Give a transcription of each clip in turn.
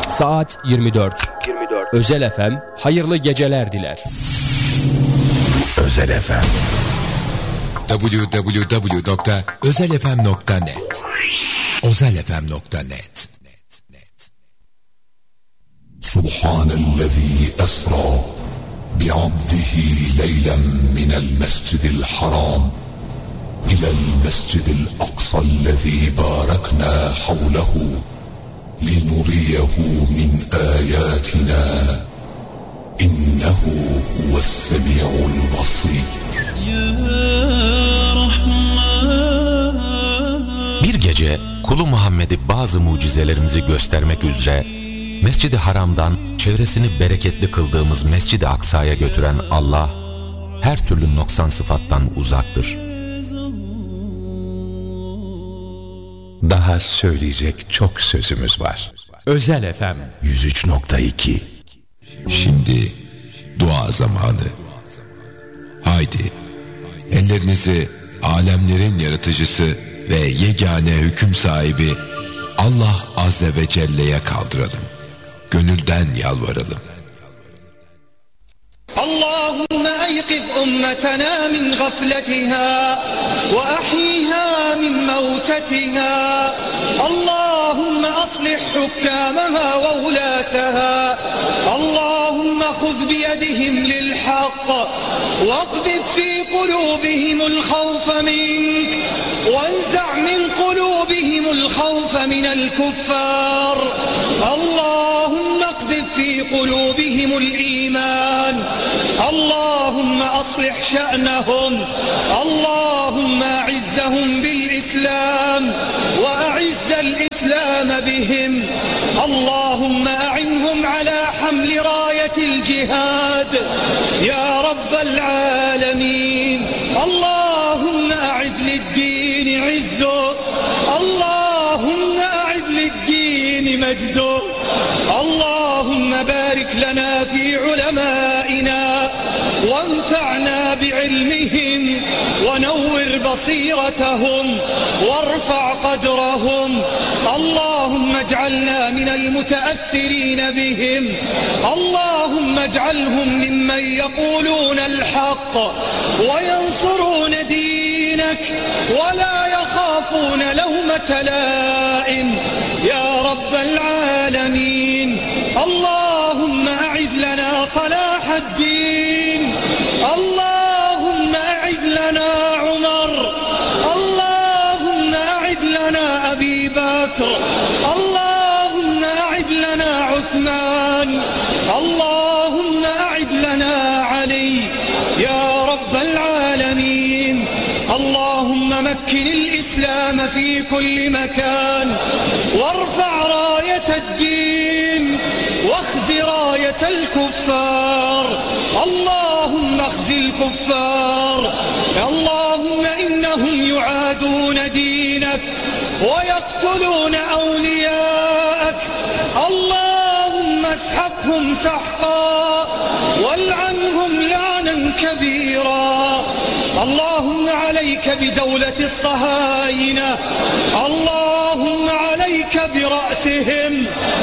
Saat 24. Özel FM hayırlı geceler diler. Özel FM www.özelfm.net özelfm.net Subhanellezî esrâ bi'abdihi leylen minel mescidil haram ilel mescidil aksa'llezî bâreknâ havlehu linuriyehu min âyâtinâ innehu huves-semî'ul basîr. Bir gece kulu Muhammed'i bazı mucizelerimizi göstermek üzere Mescid-i Haram'dan çevresini bereketli kıldığımız Mescid-i Aksa'ya götüren Allah her türlü noksan sıfattan uzaktır. Daha söyleyecek çok sözümüz var. Özel FM 103.2. Şimdi dua zamanı. Haydi ellerinizi alemlerin yaratıcısı ve yegane hüküm sahibi Allah Azze ve Celle'ye kaldıralım. Gönülden yalvaralım. Allahümme eyqiz ummetena min gafletiha ve ahyiha min mevtetiha. Allahümme aslih hukkâmeha ve ulâteha. Allahümme khuz biyedihim lil haqq ve akdif fi kulubihimul khawfe mink ve enza' min kulubihimul khawfe minel kuffar. Allahümme akdif fi kulubihimul iman. اللهم أصلح شأنهم اللهم أعزهم بالإسلام وأعز الإسلام بهم اللهم أعنهم على حمل راية الجهاد يا رب العالمين اللهم أعد للدين عزه اللهم أعد للدين مجده اللهم بارك لنا في علمائنا وانفعنا بعلمهم ونور بصيرتهم وارفع قدرهم اللهم اجعلنا من المتأثرين بهم اللهم اجعلهم ممن يقولون الحق وينصرون دينك ولا يخافون لومة لائم يا رب العالمين اللهم أعد لنا صلاح الدين اللهم أعد لنا عمر اللهم أعد لنا أبي بكر اللهم أعد لنا عثمان اللهم أعد لنا علي يا رب العالمين اللهم مكن الإسلام في كل مكان وارفع راية الدين واخز راية الكفار اللهم اخزي الكفار اللهم إنهم يعادون دينك ويقتلون أولياءك اللهم اسحقهم سحقا والعنهم لعنا كبيرا اللهم عليك بدولة الصهاينة اللهم عليك برأسهم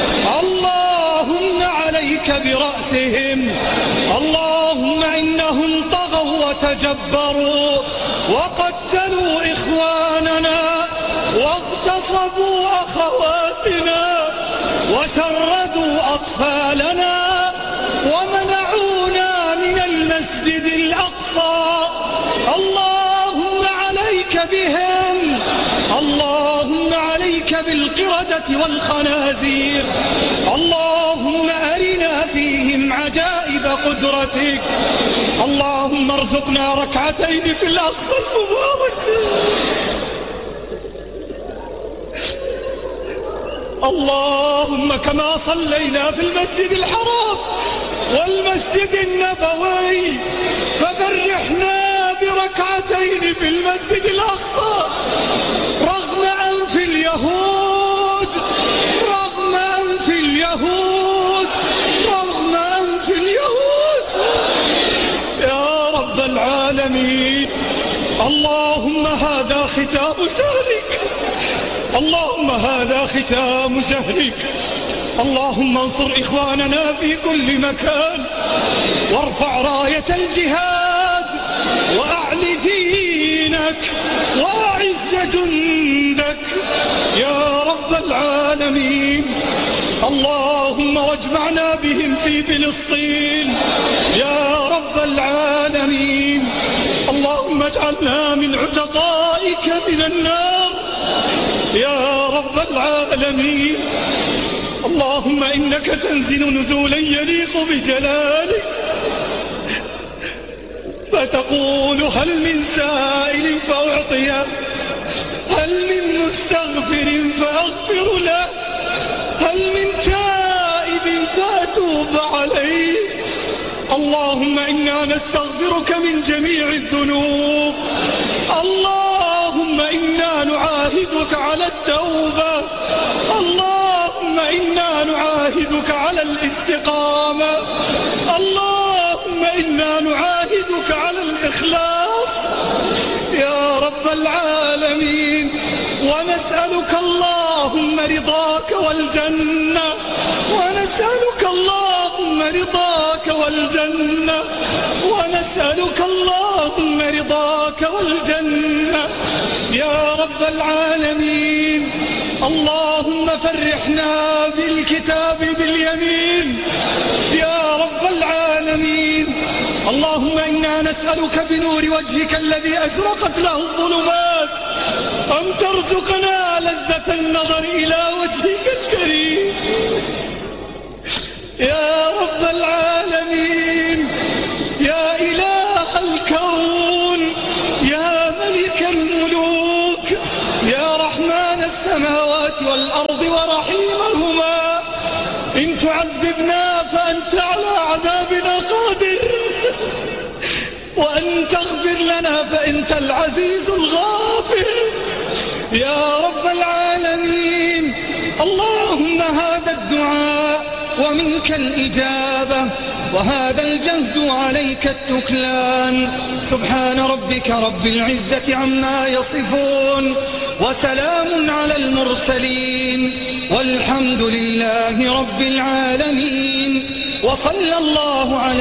اللهم عليك برأسهم اللهم إنهم طغوا وتجبروا وقتلوا إخواننا واغتصبوا أخواتنا وشردوا أطفالنا ومنعونا من المسجد الأقصى اللهم عليك بهم اللهم عليك بالقردة والخنازير اللهم أرنا فيهم عجائب قدرتك اللهم ارزقنا ركعتين في الأقصى المبارك اللهم كما صلينا في المسجد الحرام والمسجد النبوي فبرحنا بركعتين في المسجد الأقصى رغم أنف اليهود رغم أنف اليهود رغم أنف اليهود يا رب العالمين اللهم هذا ختام شهرك اللهم هذا ختام شهرك، اللهم انصر إخواننا في كل مكان، وارفع راية الجهاد، وأعل دينك، وأعز جندك يا رب العالمين. اللهم واجمعنا بهم في فلسطين يا رب العالمين. اللهم اجعلنا من عتقائك من النار يا رب العالمين. اللهم إنك تنزل نزولا يليق بجلالك، فتقول هل من سائل فأعطيه، هل من مستغفر فأغفر له، هل من تائب فأتوب عليه. اللهم إنا نستغفرك من جميع الذنوب، اللهم إنا نعاهدك على التوبة، اللهم إنا نعاهدك على الاستقامة، اللهم إنا نعاهدك على الإخلاص يا رب العالمين. ونسألك اللهم رضاك والجنة، ونسألك اللهم رضاك والجنة، ونسألك اللهم رضاك والجنة يا رب العالمين. اللهم فرحنا بالكتاب باليمين يا رب العالمين. اللهم إنا نسألك بنور وجهك الذي أشرقت له الظلمات أن ترزقنا لذة النظر إلى وجهك الكريم يا رب العالمين. يا إله الكون، يا ملك الملوك، يا رحمن السماوات والأرض ورحيمهما، إن تعذبنا فأنت على عذابنا قادر، وأن تغفر لنا فأنت العزيز الغافر يا رب العالمين. اللهم هذا الدعاء ومنك الإجابة، وهذا الجهد وعليك التكلان. سبحان ربك رب العزة عما يصفون، وسلام على المرسلين، والحمد لله رب العالمين. وصلى الله على